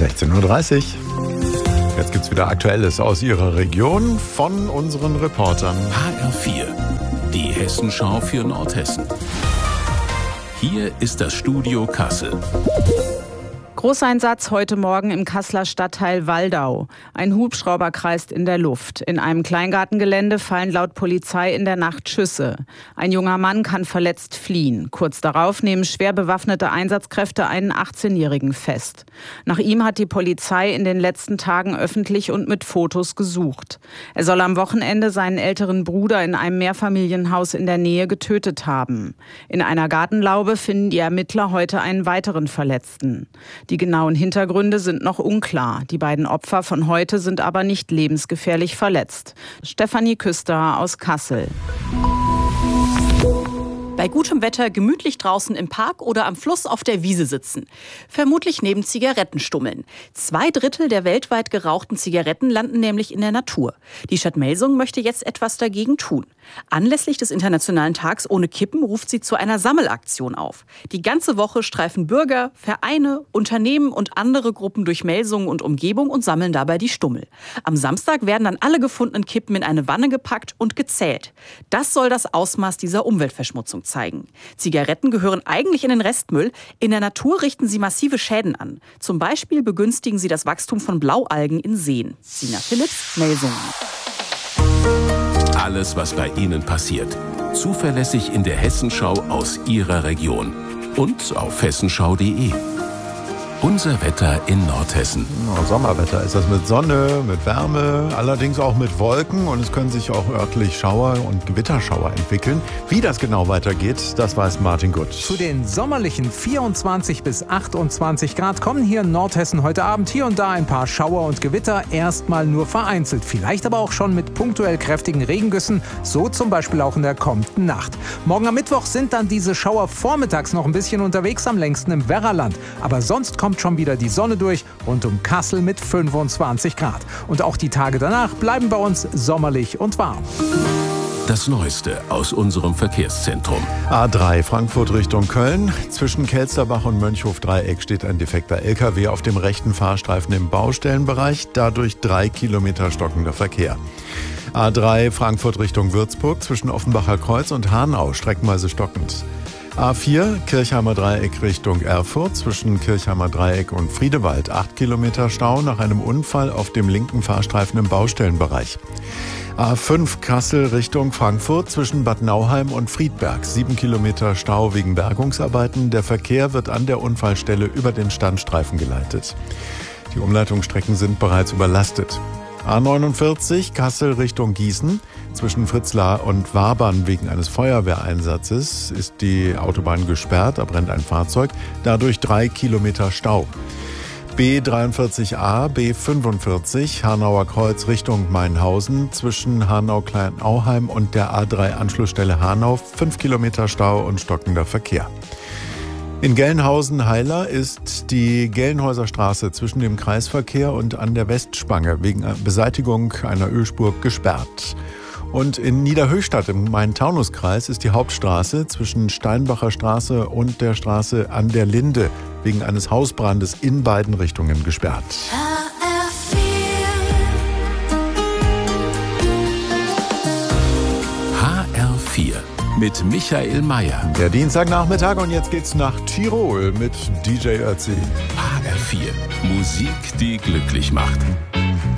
16:30 Uhr. Jetzt gibt's wieder Aktuelles aus Ihrer Region von unseren Reportern. HR4, die Hessenschau für Nordhessen. Hier ist das Studio Kassel. Großeinsatz heute Morgen im Kasseler Stadtteil Waldau. Ein Hubschrauber kreist in der Luft. In einem Kleingartengelände fallen laut Polizei in der Nacht Schüsse. Ein junger Mann kann verletzt fliehen. Kurz darauf nehmen schwer bewaffnete Einsatzkräfte einen 18-Jährigen fest. Nach ihm hat die Polizei in den letzten Tagen öffentlich und mit Fotos gesucht. Er soll am Wochenende seinen älteren Bruder in einem Mehrfamilienhaus in der Nähe getötet haben. In einer Gartenlaube finden die Ermittler heute einen weiteren Verletzten. Die genauen Hintergründe sind noch unklar. Die beiden Opfer von heute sind aber nicht lebensgefährlich verletzt. Stefanie Küster aus Kassel. Bei gutem Wetter gemütlich draußen im Park oder am Fluss auf der Wiese sitzen. Vermutlich neben Zigarettenstummeln. 2/3 der weltweit gerauchten Zigaretten landen nämlich in der Natur. Die Stadt Melsungen möchte jetzt etwas dagegen tun. Anlässlich des Internationalen Tags ohne Kippen ruft sie zu einer Sammelaktion auf. Die ganze Woche streifen Bürger, Vereine, Unternehmen und andere Gruppen durch Melsungen und Umgebung und sammeln dabei die Stummel. Am Samstag werden dann alle gefundenen Kippen in eine Wanne gepackt und gezählt. Das soll das Ausmaß dieser Umweltverschmutzung zeigen. Zigaretten gehören eigentlich in den Restmüll. In der Natur richten sie massive Schäden an. Zum Beispiel begünstigen sie das Wachstum von Blaualgen in Seen. Sina Philipps, Melsungen. Alles, was bei Ihnen passiert. Zuverlässig in der Hessenschau aus Ihrer Region. Und auf hessenschau.de. Unser Wetter in Nordhessen. Ja, Sommerwetter ist das mit Sonne, mit Wärme, allerdings auch mit Wolken. Und es können sich auch örtlich Schauer und Gewitterschauer entwickeln. Wie das genau weitergeht, das weiß Martin Gutt. Zu den sommerlichen 24 bis 28 Grad kommen hier in Nordhessen heute Abend hier und da ein paar Schauer und Gewitter. Erstmal nur vereinzelt, vielleicht aber auch schon mit punktuell kräftigen Regengüssen. So zum Beispiel auch in der kommenden Nacht. Morgen am Mittwoch sind dann diese Schauer vormittags noch ein bisschen unterwegs, am längsten im Werraland. Aber sonst kommt schon wieder die Sonne durch, rund um Kassel mit 25 Grad. Und auch die Tage danach bleiben bei uns sommerlich und warm. Das Neueste aus unserem Verkehrszentrum. A3 Frankfurt Richtung Köln. Zwischen Kelsterbach und Mönchhof-Dreieck steht ein defekter LKW auf dem rechten Fahrstreifen im Baustellenbereich. Dadurch 3 Kilometer stockender Verkehr. A3 Frankfurt Richtung Würzburg. Zwischen Offenbacher Kreuz und Hanau streckenweise stockend. A4 Kirchheimer Dreieck Richtung Erfurt, zwischen Kirchheimer Dreieck und Friedewald 8 Kilometer Stau nach einem Unfall auf dem linken Fahrstreifen im Baustellenbereich. A5 Kassel Richtung Frankfurt, zwischen Bad Nauheim und Friedberg 7 Kilometer Stau wegen Bergungsarbeiten. Der Verkehr wird an der Unfallstelle über den Standstreifen geleitet. Die Umleitungsstrecken sind bereits überlastet. A49 Kassel Richtung Gießen. Zwischen Fritzlar und Wabern wegen eines Feuerwehreinsatzes ist die Autobahn gesperrt, da brennt ein Fahrzeug. Dadurch 3 Kilometer Stau. B43a, B45 Hanauer Kreuz Richtung Mainhausen. Zwischen Hanau-Kleinauheim und der A3-Anschlussstelle Hanau 5 Kilometer Stau und stockender Verkehr. In Gelnhausen-Heiler ist die Gelnhäuser Straße zwischen dem Kreisverkehr und an der Westspange wegen Beseitigung einer Ölspur gesperrt. Und in Niederhöchstadt im Main-Taunus-Kreis ist die Hauptstraße zwischen Steinbacher Straße und der Straße an der Linde wegen eines Hausbrandes in beiden Richtungen gesperrt. HR4 mit Michael Mayer. Der Dienstagnachmittag und jetzt geht's nach Tirol mit DJ Ötzi. HR4, Musik, die glücklich macht.